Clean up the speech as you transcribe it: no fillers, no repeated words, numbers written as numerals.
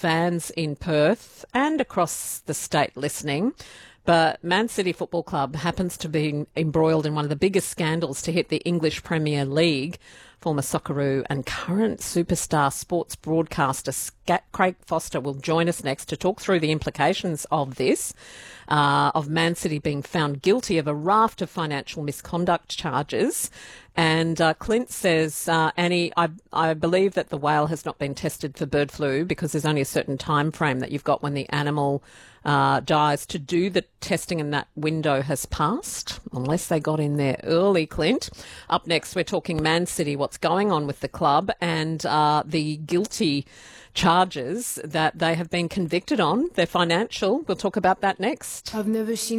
fans in Perth and across the state listening. But Man City Football Club happens to be embroiled in one of the biggest scandals to hit the English Premier League. Former Socceroo and current superstar sports broadcaster Craig Foster will join us next to talk through the implications of this, of Man City being found guilty of a raft of financial misconduct charges. And Clint says, Annie, I believe that the whale has not been tested for bird flu because there's only a certain time frame that you've got when the animal dies to do the testing, and that window has passed, unless they got in there early, Clint. Up next, we're talking Man City, what's going on with the club and the guilty charges that they have been convicted on. They're financial. We'll talk about that next. I've never seen